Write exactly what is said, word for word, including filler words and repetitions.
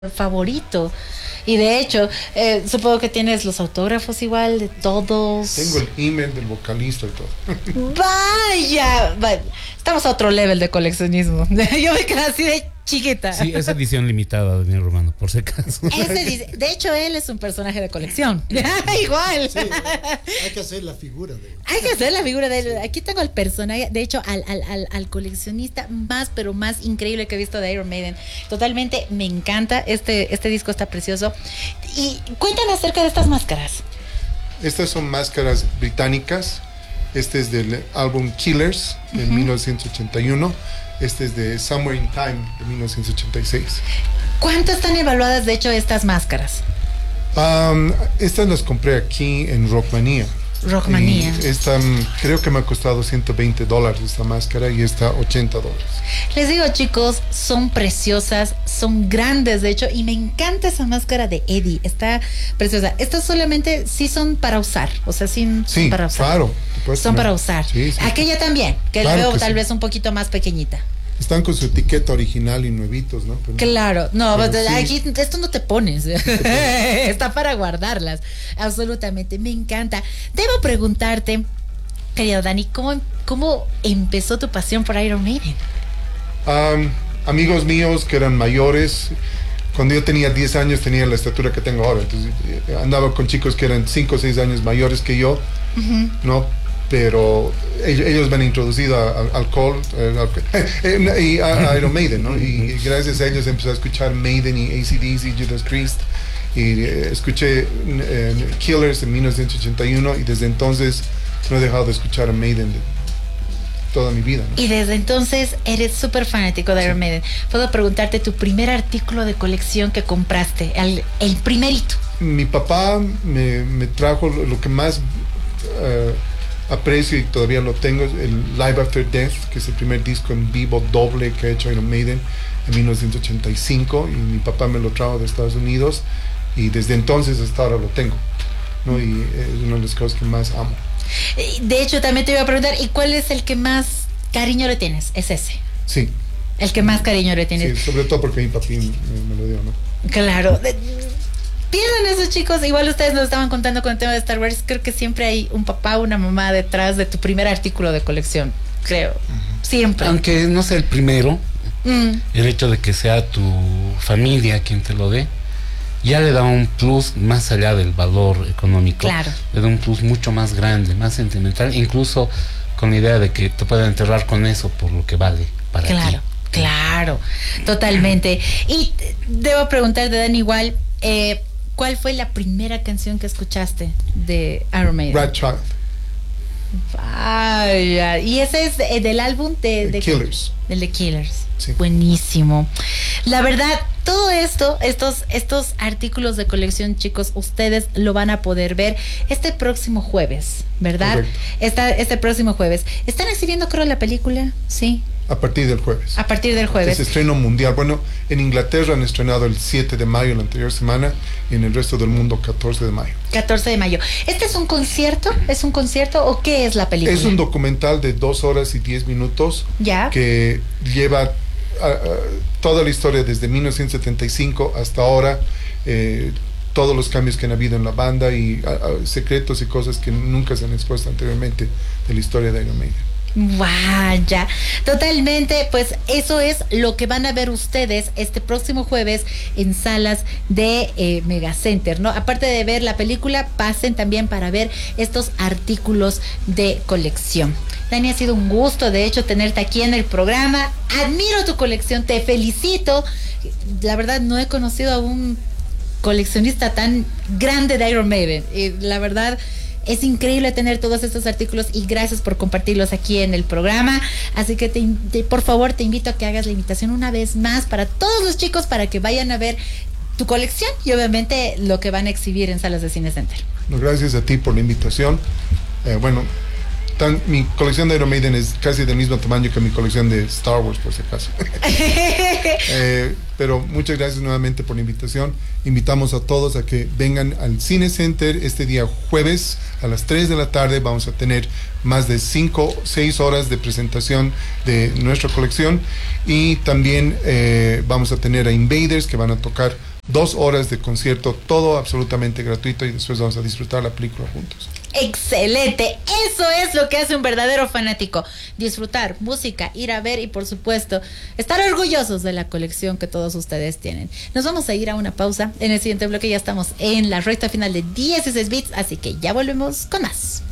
favorito. Y de hecho, eh, supongo que tienes los autógrafos igual de todos. Tengo el email del vocalista y todo. Vaya, vaya. Estamos a otro level de coleccionismo. Yo me quedé así de chiquita. Sí, es edición limitada, Daniel Romano, por si acaso. Ese, de hecho, él es un personaje de colección. Igual. Sí, hay que hacer la figura de él. Hay que hacer la figura de él. Aquí tengo al personaje, de hecho, al, al, al, al coleccionista más, pero más increíble que he visto de Iron Maiden. Totalmente me encanta. Este, este disco está precioso. Y cuéntanos acerca de estas máscaras. Estas son máscaras británicas. Este es del álbum Killers de uh-huh. mil novecientos ochenta y uno. Este es de Somewhere in Time de mil novecientos ochenta y seis. ¿Cuánto están evaluadas, de hecho, estas máscaras? Um, estas las compré aquí en Rockmania. Rockmania. Y esta creo que me ha costado ciento veinte dólares esta máscara y esta ochenta dólares. Les digo, chicos, son preciosas, son grandes, de hecho, y me encanta esa máscara de Eddie, está preciosa. Estas solamente sí son para usar, o sea, sí, sí son para usar. Claro, son para usar. Sí, sí. Aquella también, que claro la veo que tal sí. vez un poquito más pequeñita. Están con su etiqueta original y nuevitos, ¿no? Pero claro, no, pero aquí sí. Esto no te pones, te pones. Está para guardarlas, absolutamente, me encanta. Debo preguntarte, querido Dani, ¿cómo, cómo empezó tu pasión por Iron Maiden? Um, amigos míos que eran mayores, cuando yo tenía diez años tenía la estatura que tengo ahora, entonces andaba con chicos que eran cinco o seis años mayores que yo, uh-huh. ¿no? Pero ellos, ellos me han introducido al alcohol eh, y a, a Iron Maiden, ¿no? Y, y gracias a ellos empecé a escuchar Maiden y A C D C, Judas Priest, y eh, escuché eh, Killers en mil novecientos ochenta y uno y desde entonces no he dejado de escuchar a Maiden de toda mi vida, ¿no? Y desde entonces eres súper fanático de Iron sí. Maiden. Puedo preguntarte tu primer artículo de colección que compraste, el, el primerito. Mi papá me, me trajo lo, lo que más uh, aprecio y todavía lo tengo, el Live After Death, que es el primer disco en vivo doble que ha hecho Iron Maiden en mil novecientos ochenta y cinco, y mi papá me lo trajo de Estados Unidos y desde entonces hasta ahora lo tengo, ¿no? Y es una de las cosas que más amo. De hecho, también te iba a preguntar, ¿y cuál es el que más cariño le tienes? Es ese. Sí. El que más cariño le tienes. Sí, sobre todo porque mi papi me, me lo dio, ¿no? Claro. Pierdan eso, chicos. Igual ustedes nos estaban contando con el tema de Star Wars. Creo que siempre hay un papá o una mamá detrás de tu primer artículo de colección. Creo. Uh-huh. Siempre. Aunque no sea el primero, mm. el hecho de que sea tu familia quien te lo dé, ya le da un plus más allá del valor económico. Claro. Le da un plus mucho más grande, más sentimental, incluso con la idea de que te puedan enterrar con eso por lo que vale para ti. Claro, claro, totalmente. Y debo preguntarte, Dan, igual, eh, ¿cuál fue la primera canción que escuchaste de Iron Maiden? Rat Child. Vaya. Y ese es de, del álbum de, The de Killers. Del de Killers. Sí. Buenísimo. La verdad, todo esto, estos, estos artículos de colección, chicos, ustedes lo van a poder ver este próximo jueves, ¿verdad? Esta, este próximo jueves. ¿Están exhibiendo, creo, la película? Sí. A partir del jueves. A partir del jueves. Es estreno mundial. Bueno, en Inglaterra han estrenado el siete de mayo, la anterior semana, y en el resto del mundo catorce de mayo. catorce de mayo. ¿Este es un concierto? ¿Es un concierto o qué es la película? Es un documental de dos horas y diez minutos. Ya. Que lleva a, a, toda la historia desde mil novecientos setenta y cinco hasta ahora, eh, todos los cambios que han habido en la banda y a, a, secretos y cosas que nunca se han expuesto anteriormente de la historia de Iron Maiden. Vaya, totalmente, pues eso es lo que van a ver ustedes este próximo jueves en salas de eh, Megacenter, ¿no? Aparte de ver la película, pasen también para ver estos artículos de colección. Dani, ha sido un gusto, de hecho, tenerte aquí en el programa. Admiro tu colección, te felicito. La verdad, no he conocido a un coleccionista tan grande de Iron Maiden. Y la verdad, es increíble tener todos estos artículos y gracias por compartirlos aquí en el programa. Así que te, te, por favor te invito a que hagas la invitación una vez más para todos los chicos para que vayan a ver tu colección y obviamente lo que van a exhibir en salas de Cine Center. No, gracias a ti por la invitación. Eh, bueno, tan, mi colección de Iron Maiden es casi del mismo tamaño que mi colección de Star Wars, por si acaso. eh, pero muchas gracias nuevamente por la invitación. Invitamos a todos a que vengan al Cine Center este día jueves a las tres de la tarde. Vamos a tener más de cinco, seis horas de presentación de nuestra colección y también eh, vamos a tener a Invaders que van a tocar Dos horas de concierto, todo absolutamente gratuito, y después vamos a disfrutar la película juntos. Excelente, eso es lo que hace un verdadero fanático: disfrutar música, ir a ver y por supuesto estar orgullosos de la colección que todos ustedes tienen. Nos vamos a ir a una pausa. En el siguiente bloque ya estamos en la recta final de dieciséis bits, así que ya volvemos con más.